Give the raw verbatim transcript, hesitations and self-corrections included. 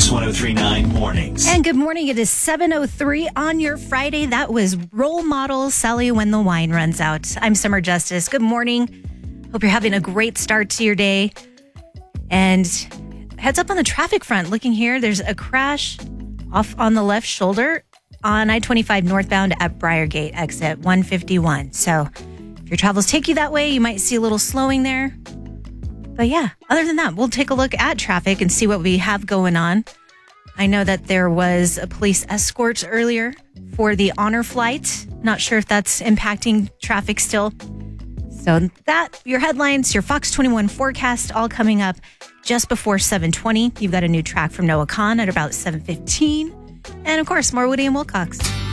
Kicks one oh three point nine mornings. And good morning. It is seven oh three on your Friday. That was Role Model Sally When the Wine Runs Out. I'm Summer Justice. Good morning. Hope you're having a great start to your day. And heads up on the traffic front. Looking here, there's a crash off on the left shoulder on I twenty-five northbound at Briargate, exit one fifty-one. So if your travels take you that way, you might see a little slowing there. But yeah, other than that, we'll take a look at traffic and see what we have going on. I know that there was a police escort earlier for the honor flight. Not sure if that's impacting traffic still. So that, your headlines, your Fox twenty-one forecast, all coming up just before seven twenty. You've got a new track from Noah Kahan at about seven fifteen. And of course, more Woody and Wilcox.